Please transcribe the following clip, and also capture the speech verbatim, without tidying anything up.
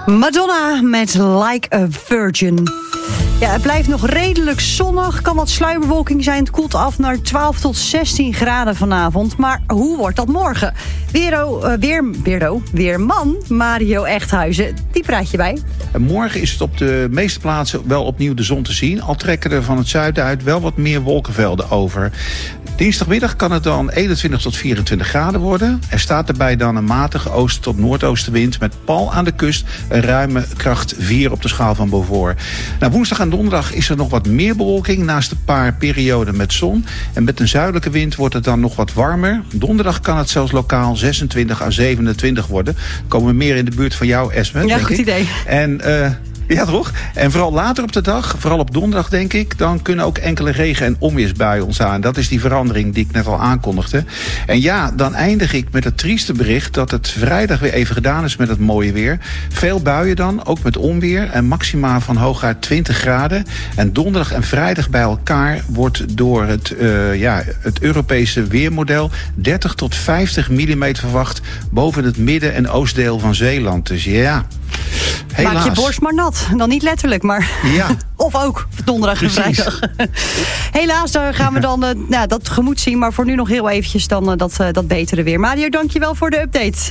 Madonna met Like a Virgin. Ja, het blijft nog redelijk zonnig. Kan wat sluierbewolking zijn. Het koelt af naar twaalf tot zestien graden vanavond. Maar hoe wordt dat morgen? Weero, uh, weer, Weero, weerman Mario Echthuizen. Die praat je bij. En morgen is het op de meeste plaatsen wel opnieuw de zon te zien. Al trekken er van het zuiden uit wel wat meer wolkenvelden over. Dinsdagmiddag kan het dan eenentwintig tot vierentwintig graden worden. Er staat erbij dan een matige oost- tot noordoostenwind met pal aan de kust een ruime kracht vier op de schaal van Beaufort. Nou, woensdag en donderdag is er nog wat meer bewolking naast een paar perioden met zon. En met een zuidelijke wind wordt het dan nog wat warmer. Donderdag kan het zelfs lokaal zesentwintig à zevenentwintig worden. Komen we meer in de buurt van jou, Esme. Ja, denk goed ik. idee. En uh, ja, toch? En vooral later op de dag, vooral op donderdag denk ik, dan kunnen ook enkele regen- en onweersbuien ontstaan. Dat is die verandering die ik net al aankondigde. En ja, dan eindig ik met het trieste bericht dat het vrijdag weer even gedaan is met het mooie weer. Veel buien dan, ook met onweer en maxima van hooguit twintig graden. En donderdag en vrijdag bij elkaar wordt door het, uh, ja, het Europese weermodel dertig tot vijftig millimeter verwacht boven het midden- en oostdeel van Zeeland. Dus ja, helaas. Maak je borst maar nat. Dan niet letterlijk, maar ja. Of ook donderdag en vrijdag. Helaas, daar gaan we dan uh, nou, dat tegemoet zien. Maar voor nu nog heel eventjes dan uh, dat, uh, dat betere weer. Mario, dank je wel voor de update.